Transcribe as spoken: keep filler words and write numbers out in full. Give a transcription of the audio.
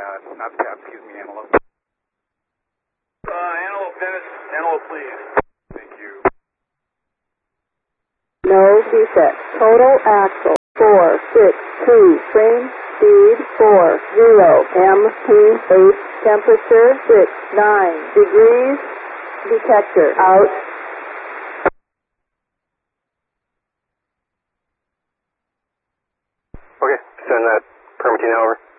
uh, not tap, excuse me, antelope. Uh, antelope, Dennis, antelope, please. Thank you. No defect. Total axle four six two. Frame speed four zero. M P eight. Temperature six nine degrees. Detector out. Okay, send that permitting over.